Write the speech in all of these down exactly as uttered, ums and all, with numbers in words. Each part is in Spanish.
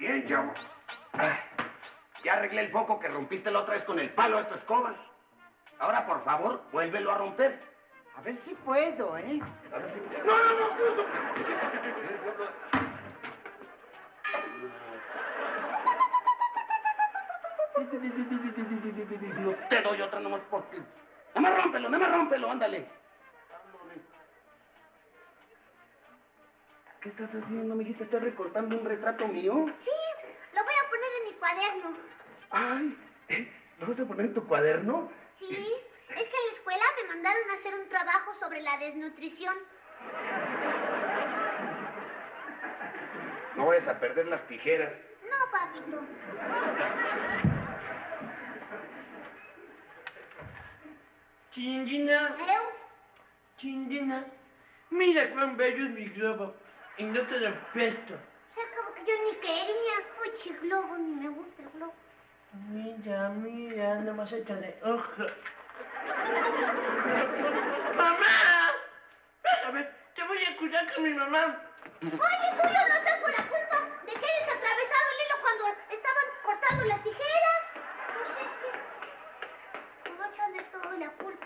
Bien, chavo. Ah, ya arreglé el foco que rompiste la otra vez con el palo de tu escoba. Ahora, por favor, vuélvelo a romper. A ver si puedo, ¿eh? A ver si... ¡No, no, no! No te doy otra nomás por ti. Nada más rómpelo, nada más rómpelo, ándale. ¿Qué estás haciendo, mijita? ¿Estás recortando un retrato mío? Sí, lo voy a poner en mi cuaderno. Ay, ¿lo vas a poner en tu cuaderno? Sí, es que en la escuela me mandaron a hacer un trabajo sobre la desnutrición. No vayas a perder las tijeras. No, papito. Chingina, ¿Eu? chingina, mira cuán bello es mi globo y no te lo presto. O sea, como que yo ni quería. Uy, globo, ni me gusta el globo. Mira, mira, nomás échale ojo. ¡Mamá! Déjame, te voy a cuidar con mi mamá. Oye, tú, yo no tengo la culpa de que hayas atravesado el hilo cuando estaban cortando las tijeras. No sé si... Me voy a echar de todo la culpa.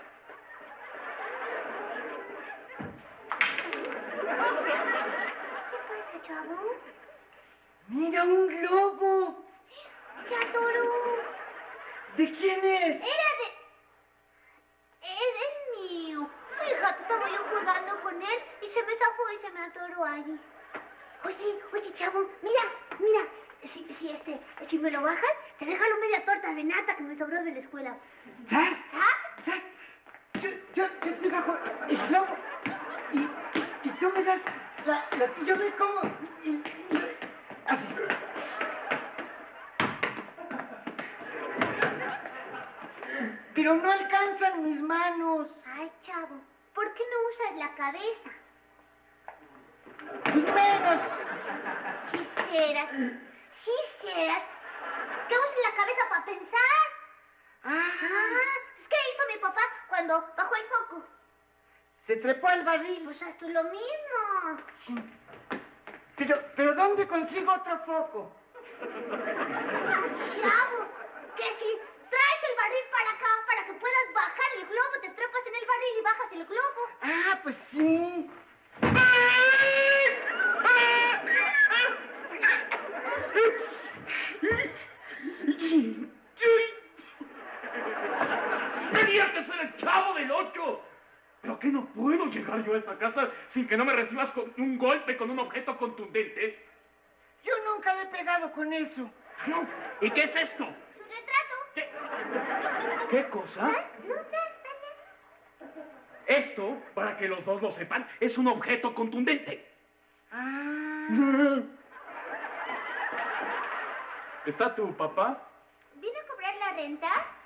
¿Qué pasa, chavo? ¡Mira un globo! ¡Qué adoro! ¿De quién es? Era de... Es, es mío. Fíjate, estaba yo jugando con él y se me zafó y se me atoró allí. Oye, oye, chavo, mira, mira. Si, si, este, si me lo bajas, te regalo media torta de nata que me sobró de la escuela. ¿Sas? ¿Ah? ¿Sas? Yo, yo, yo te bajo el globo y, y tú me das la, la que yo me como y, y así. Pero no alcanzan mis manos. Ay, chavo, ¿por qué no usas la cabeza? Pues menos. Quisieras, quisieras que uses la cabeza para pensar. Ah, Ah, ¿qué hizo mi papá cuando bajó el foco? se trepó al barril. Pues haz tú lo mismo. Pero, pero ¿dónde consigo otro foco? Chavo, que si traes el barril para acá para que puedas bajar el globo, te trepas en el barril y bajas el globo. Ah, pues sí. Tenía que ser el Chavo del Ocho. ¿Pero qué no puedo llegar yo a esta casa sin que no me recibas con un golpe con un objeto contundente? Yo nunca le he pegado con eso. ¿No? ¿Y qué es esto? Su retrato. ¿Qué, ¿Qué cosa? ¿Eh? No sé, dale. Esto, para que los dos lo sepan, es un objeto contundente. Ah. ¿Está tu papá? ¿Vino a cobrar la renta?